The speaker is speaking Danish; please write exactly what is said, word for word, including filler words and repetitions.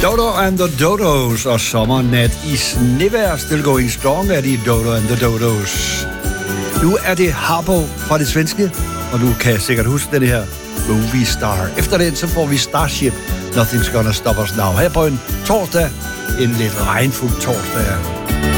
Dodo and the Dodos og sommernat i snevejr. Still going strong er de Dodo and the Dodos. Nu er det Harpo fra det svenske, og du kan sikkert huske den her Movie Star. Efter den så får vi Starship, Nothing's Gonna Stop Us Now. Her på en torsdag, en lidt regnfuld torsdag.